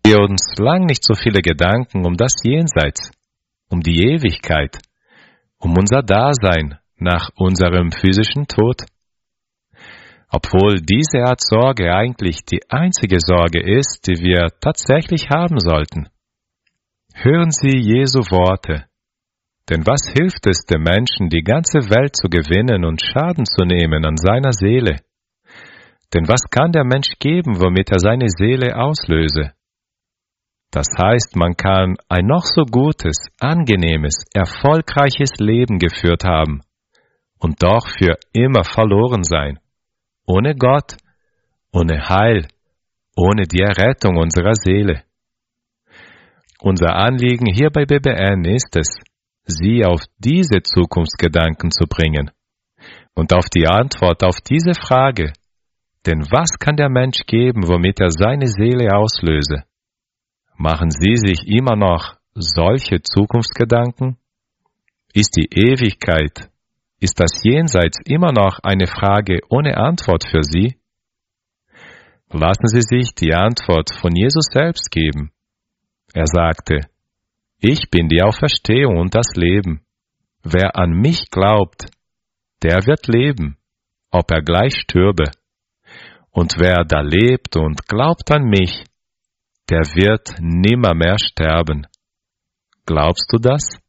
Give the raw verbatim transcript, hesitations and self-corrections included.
wir uns lang nicht so viele Gedanken um das Jenseits, um die Ewigkeit, um unser Dasein nach unserem physischen Tod. Obwohl diese Art Sorge eigentlich die einzige Sorge ist, die wir tatsächlich haben sollten. Hören Sie Jesu Worte. Denn was hilft es dem Menschen, die ganze Welt zu gewinnen und Schaden zu nehmen an seiner Seele? Denn was kann der Mensch geben, womit er seine Seele auslöse? Das heißt, man kann ein noch so gutes, angenehmes, erfolgreiches Leben geführt haben und doch für immer verloren sein. Ohne Gott, ohne Heil, ohne die Errettung unserer Seele. Unser Anliegen hier bei B B N ist es, Sie auf diese Zukunftsgedanken zu bringen und auf die Antwort auf diese Frage, denn was kann der Mensch geben, womit er seine Seele auslöse? Machen Sie sich immer noch solche Zukunftsgedanken? Ist die Ewigkeit, ist das Jenseits immer noch eine Frage ohne Antwort für Sie? Lassen Sie sich die Antwort von Jesus selbst geben. Er sagte, Ich bin die Auferstehung und das Leben. Wer an mich glaubt, der wird leben, ob er gleich stürbe. Und wer da lebt und glaubt an mich, der wird nimmermehr sterben. Glaubst du das?